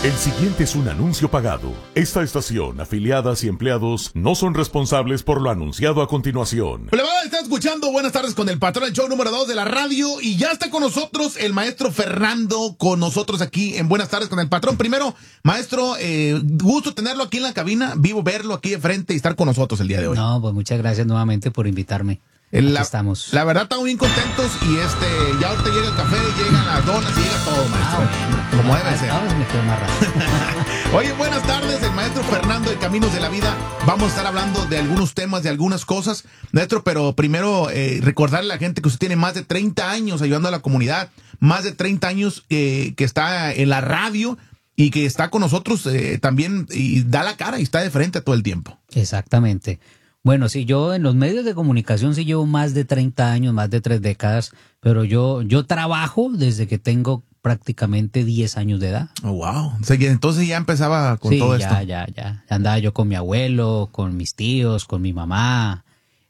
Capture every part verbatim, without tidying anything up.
El siguiente es un anuncio pagado. Esta estación, afiliadas y empleados no son responsables por lo anunciado a continuación. Plebada, está escuchando Buenas Tardes con el Patrón, el show número dos de la radio, y ya está con nosotros el maestro Fernando, con nosotros aquí en Buenas Tardes con el Patrón. Primero, maestro, eh, gusto tenerlo aquí en la cabina, vivo verlo aquí de frente y estar con nosotros el día de hoy. No, pues muchas gracias nuevamente por invitarme. La, Aquí estamos. La verdad, estamos bien contentos y este ya ahorita llega el café, llegan las donas y llega todo, maestro. Ah, como no, debe ser. Ahora me quedo más rápido. Oye, buenas tardes, el maestro Fernando de Caminos de la Vida. Vamos a estar hablando de algunos temas, de algunas cosas, maestro, pero primero eh, recordarle a la gente que usted tiene más de treinta años ayudando a la comunidad, más de treinta años que, que está en la radio y que está con nosotros eh, también y da la cara y está de frente todo el tiempo. Exactamente. Bueno, sí, yo en los medios de comunicación sí llevo más de treinta años, más de tres décadas, pero yo, yo trabajo desde que tengo prácticamente diez años de edad. Oh, wow. O sea, entonces ya empezaba con sí, todo ya, esto. ya, ya. Andaba yo con mi abuelo, con mis tíos, con mi mamá.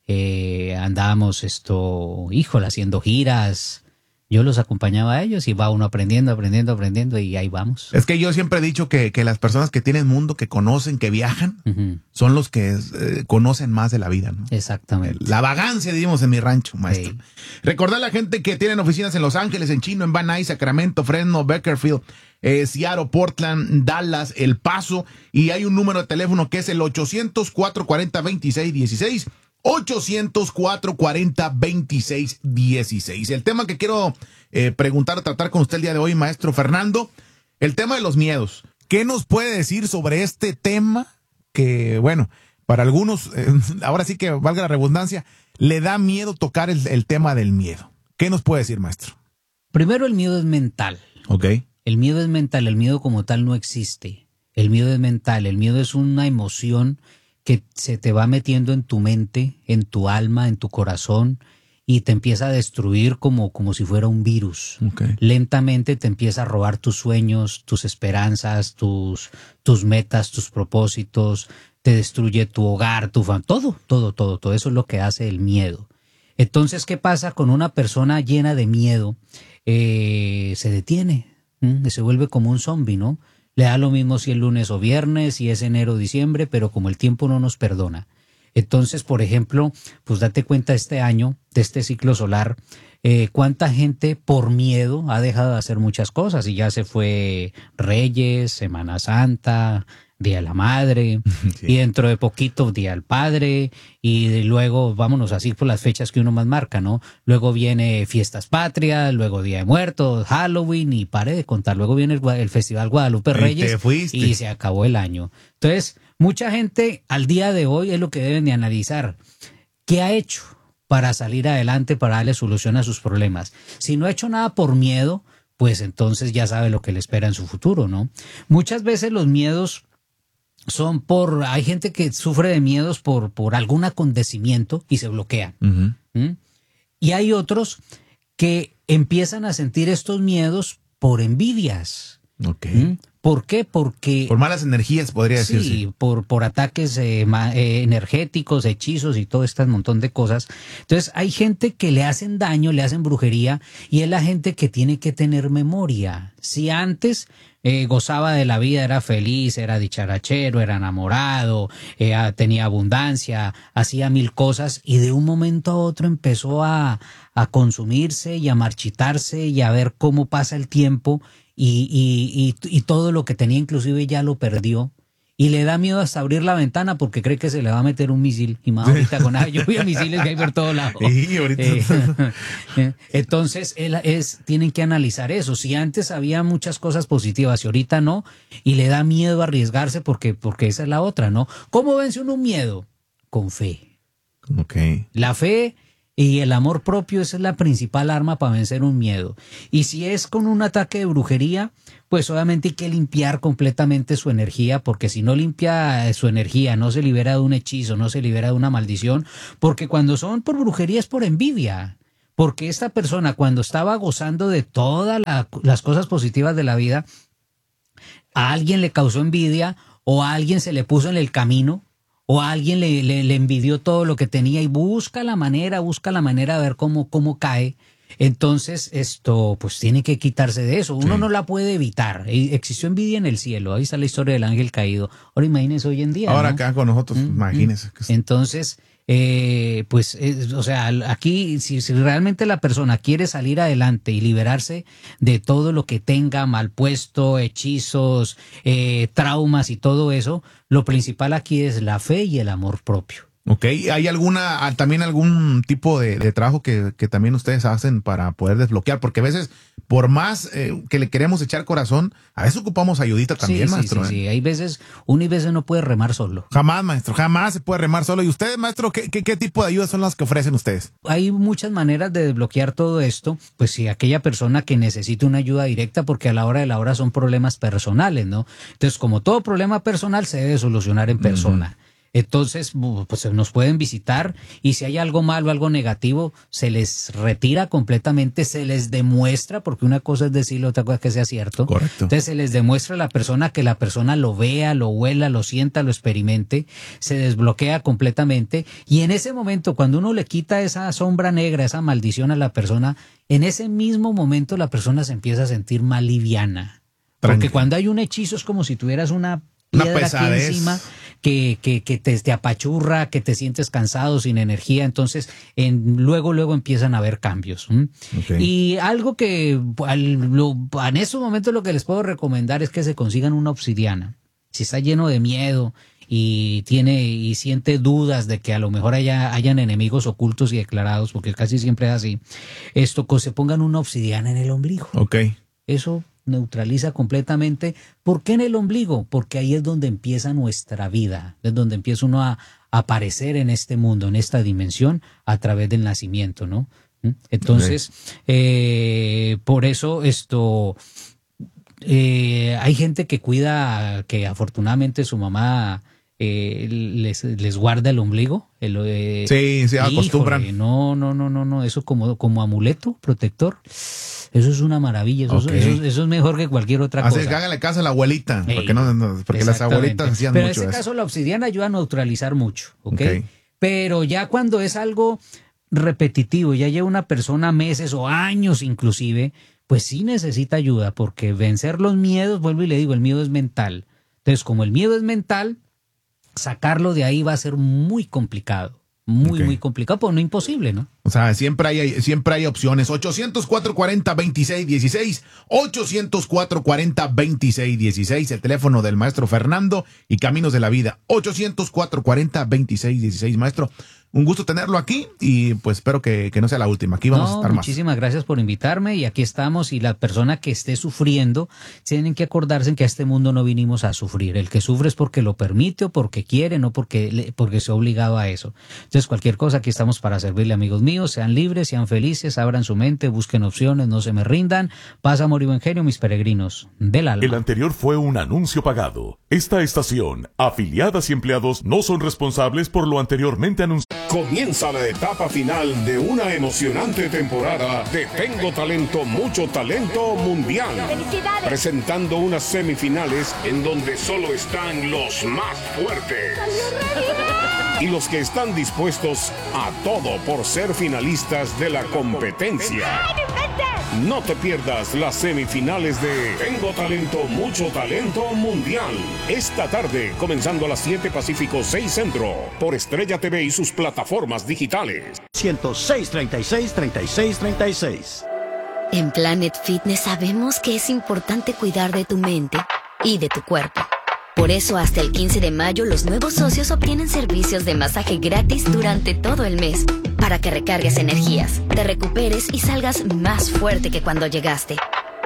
Eh, andábamos esto, híjole, haciendo giras. Yo los acompañaba a ellos y va uno aprendiendo, aprendiendo, aprendiendo y ahí vamos. Es que yo siempre he dicho que, que las personas que tienen mundo, que conocen, que viajan, uh-huh. son los que eh, conocen más de la vida, ¿no? Exactamente. La vagancia, diríamos, en mi rancho, maestro. Sí. Recordar a la gente que tienen oficinas en Los Ángeles, en Chino, en Van Nuys, Sacramento, Fresno, Bakersfield, eh, Seattle, Portland, Dallas, El Paso, y hay un número de teléfono que es el ochocientos, cuatrocientos cuarenta, veintiséis dieciséis. ochocientos, cuatrocientos cuarenta, veintiséis dieciséis. El tema que quiero eh, preguntar, tratar con usted el día de hoy, maestro Fernando, el tema de los miedos. ¿Qué nos puede decir sobre este tema que, bueno, para algunos, eh, ahora sí que valga la redundancia, le da miedo tocar el, el tema del miedo? ¿Qué nos puede decir, maestro? Primero, el miedo es mental. Ok. El miedo es mental, el miedo como tal no existe. El miedo es mental, el miedo es una emoción que se te va metiendo en tu mente, en tu alma, en tu corazón y te empieza a destruir como, como si fuera un virus. Okay. Lentamente te empieza a robar tus sueños, tus esperanzas, tus, tus metas, tus propósitos, te destruye tu hogar, tu familia, todo, todo, todo, todo eso es lo que hace el miedo. Entonces, ¿qué pasa con una persona llena de miedo? Eh, se detiene, ¿m? se vuelve como un zombi, ¿no? Le da lo mismo si es lunes o viernes, si es enero o diciembre, pero como el tiempo no nos perdona. Entonces, por ejemplo, pues date cuenta este año, de este ciclo solar, eh, cuánta gente por miedo ha dejado de hacer muchas cosas y ya se fue Reyes, Semana Santa, Día de la Madre, sí. y dentro de poquito Día del Padre, y luego vámonos así por las fechas que uno más marca, ¿no? Luego viene Fiestas Patrias, luego Día de Muertos, Halloween, y pare de contar, luego viene el, el Festival Guadalupe Reyes, y se acabó el año. Entonces, mucha gente al día de hoy es lo que deben de analizar. ¿Qué ha hecho para salir adelante, para darle solución a sus problemas? Si no ha hecho nada por miedo, pues entonces ya sabe lo que le espera en su futuro, ¿no? Muchas veces los miedos son por, hay gente que sufre de miedos por, por algún acontecimiento y se bloquean. Uh-huh. ¿Mm? Y hay otros que empiezan a sentir estos miedos por envidias. Okay. ¿Mm? ¿Por qué? Porque... Por malas energías, podría decirse. Sí, por, por ataques eh, ma, eh, energéticos, hechizos y todo este montón de cosas. Entonces, hay gente que le hacen daño, le hacen brujería, y es la gente que tiene que tener memoria. Si antes eh, gozaba de la vida, era feliz, era dicharachero, era enamorado, eh, tenía abundancia, hacía mil cosas, y de un momento a otro empezó a, a consumirse y a marchitarse y a ver cómo pasa el tiempo, Y, y, y, y todo lo que tenía inclusive ya lo perdió y le da miedo hasta abrir la ventana porque cree que se le va a meter un misil y más ahorita con nada, yo vi a misiles que hay por todos lados. Sí, ahorita. Eh, entonces él es, tienen que analizar eso. Si antes había muchas cosas positivas y ahorita no, y le da miedo arriesgarse porque, porque esa es la otra, ¿no? ¿Cómo vence uno un miedo? Con fe. Okay. La fe y el amor propio, esa es la principal arma para vencer un miedo. Y si es con un ataque de brujería, pues obviamente hay que limpiar completamente su energía, porque si no limpia su energía, no se libera de un hechizo, no se libera de una maldición, porque cuando son por brujería es por envidia. Porque esta persona, cuando estaba gozando de todas la, las cosas positivas de la vida, a alguien le causó envidia o a alguien se le puso en el camino, o a alguien le, le, le envidió todo lo que tenía y busca la manera, busca la manera de ver cómo, cómo cae. Entonces, esto, pues tiene que quitarse de eso. Uno Sí. no la puede evitar. E- Existió envidia en el cielo. Ahí está la historia del ángel caído. Ahora imagínense hoy en día. Ahora ¿no? acá con nosotros, Mm, imagínense. mm. Entonces, eh, pues, eh, o sea, aquí, si, si realmente la persona quiere salir adelante y liberarse de todo lo que tenga mal puesto, hechizos, eh, traumas y todo eso, lo principal aquí es la fe y el amor propio. Ok, ¿hay alguna, ah, también algún tipo de, de trabajo que, que también ustedes hacen para poder desbloquear? Porque a veces, por más eh, que le queremos echar corazón, a veces ocupamos ayudita también, sí, maestro. Sí, sí, ¿eh? sí. Hay veces, uno y veces no puede remar solo. Jamás, maestro, jamás se puede remar solo. ¿Y ustedes, maestro, qué, qué, qué tipo de ayudas son las que ofrecen ustedes? Hay muchas maneras de desbloquear todo esto, pues si aquella persona que necesita una ayuda directa, porque a la hora de la hora son problemas personales, ¿no? Entonces, como todo problema personal se debe solucionar en persona. Uh-huh. Entonces, pues nos pueden visitar y si hay algo malo, algo negativo, se les retira completamente, se les demuestra, porque una cosa es decirlo, otra cosa es que sea cierto. Correcto. Entonces se les demuestra a la persona que la persona lo vea, lo huela, lo sienta, lo experimente, se desbloquea completamente y en ese momento, cuando uno le quita esa sombra negra, esa maldición a la persona, en ese mismo momento la persona se empieza a sentir más liviana. Porque Tranquilo. Cuando hay un hechizo es como si tuvieras una piedra aquí encima que, que, que te, te apachurra, que te sientes cansado, sin energía, entonces en, luego luego empiezan a haber cambios. ¿Mm? Okay. Y algo que al, lo, en estos momentos lo que les puedo recomendar es que se consigan una obsidiana. Si está lleno de miedo y tiene y siente dudas de que a lo mejor haya, hayan enemigos ocultos y declarados, porque casi siempre es así, esto se pongan una obsidiana en el ombligo. Okay. Eso neutraliza completamente. ¿Por qué en el ombligo? Porque ahí es donde empieza nuestra vida, es donde empieza uno a, a aparecer en este mundo, en esta dimensión, a través del nacimiento, ¿no? Entonces, okay. eh, por eso esto, eh, hay gente que cuida, que afortunadamente su mamá eh, les, les guarda el ombligo. El, eh, sí, se acostumbran. Híjole, no, no, no, no, no, eso como, como amuleto protector. Eso es una maravilla, eso, okay. eso, eso es mejor que cualquier otra Así cosa. Así que háganle caso a la abuelita, Ey, porque, no, no, porque las abuelitas hacían Pero mucho en este eso. caso la obsidiana ayuda a neutralizar mucho, ¿okay? ¿ok? Pero ya cuando es algo repetitivo, ya lleva una persona meses o años inclusive, pues sí necesita ayuda, porque vencer los miedos, vuelvo y le digo, el miedo es mental. Entonces, como el miedo es mental, sacarlo de ahí va a ser muy complicado. Muy, okay. muy complicado, pero no imposible, ¿no? O sea, siempre hay, siempre hay opciones. ochocientos cuatro cuarenta veintiséis dieciséis, ochocientos cuatro cuarenta veintiséis dieciséis, el teléfono del maestro Fernando y Caminos de la Vida. ochocientos cuatro cuarenta veintiséis dieciséis, maestro. Un gusto tenerlo aquí y pues espero que, que no sea la última. Aquí vamos no, a estar más. Muchísimas gracias por invitarme y aquí estamos. Y la persona que esté sufriendo tienen que acordarse que a este mundo no vinimos a sufrir. El que sufre es porque lo permite o porque quiere, no porque, porque se ha obligado a eso. Entonces cualquier cosa, aquí estamos para servirle, amigos míos. Sean libres, sean felices, abran su mente, busquen opciones, no se me rindan. Paz, amor y buen genio, mis peregrinos del alma. El anterior fue un anuncio pagado. Esta estación, afiliadas y empleados no son responsables por lo anteriormente anunciado. Comienza la etapa final de una emocionante temporada de Tengo Talento, Mucho Talento Mundial. Presentando unas semifinales en donde solo están los más fuertes. Y los que están dispuestos a todo por ser finalistas de la competencia. No te pierdas las semifinales de Tengo Talento, Mucho Talento Mundial. Esta tarde, comenzando a las siete Pacífico, seis Centro, por Estrella T V y sus plataformas digitales. ciento seis, treinta y seis, treinta y seis, treinta y seis. En Planet Fitness sabemos que es importante cuidar de tu mente y de tu cuerpo. Por eso, hasta el quince de mayo, los nuevos socios obtienen servicios de masaje gratis durante todo el mes, para que recargues energías, te recuperes y salgas más fuerte que cuando llegaste.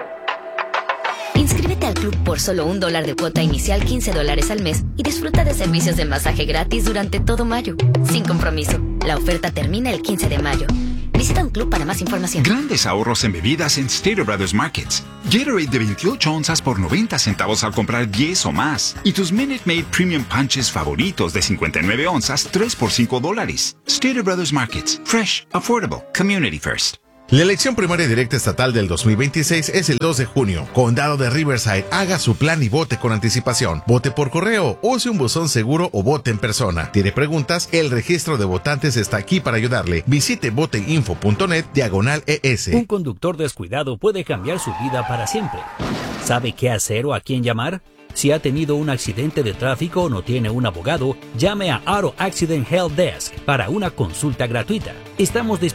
Inscríbete al club por solo un dólar de cuota inicial, quince dólares al mes, y disfruta de servicios de masaje gratis durante todo mayo, sin compromiso. La oferta termina el quince de mayo. Visita un club para más información. Grandes ahorros en bebidas en Stater Brothers Markets. Gatorade de veintiocho onzas por noventa centavos al comprar diez o más. Y tus Minute Maid Premium Punches favoritos de cincuenta y nueve onzas, tres por cinco dólares. Stater Brothers Markets. Fresh, affordable, community first. La elección primaria directa estatal del dos mil veintiséis es el dos de junio. Condado de Riverside, haga su plan y vote con anticipación. Vote por correo, use un buzón seguro o vote en persona. ¿Tiene preguntas? El registro de votantes está aquí para ayudarle. Visite voteinfo.net diagonal ES. Un conductor descuidado puede cambiar su vida para siempre. ¿Sabe qué hacer o a quién llamar? Si ha tenido un accidente de tráfico o no tiene un abogado, llame a Auto Accident Help Desk para una consulta gratuita. Estamos disponibles